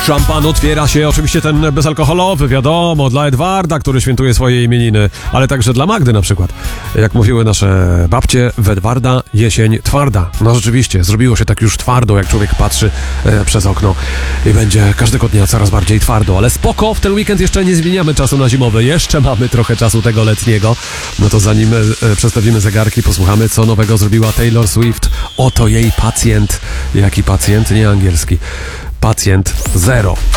Szampan otwiera się, oczywiście ten bezalkoholowy, wiadomo, dla Edwarda, który świętuje swoje imieniny, ale także dla Magdy na przykład. Jak mówiły nasze babcie, w Edwarda jesień twarda. No rzeczywiście, zrobiło się tak już twardo, jak człowiek patrzy przez okno i będzie każdego dnia coraz bardziej twardo, ale spoko, w ten weekend jeszcze nie zmieniamy czasu na zimowy, jeszcze mamy trochę czasu tego letniego. No to zanim przestawimy zegarki, posłuchamy, co nowego zrobiła Taylor Swift. Oto jej pacjent. Jaki pacjent? Nie angielski. Pacjent zero.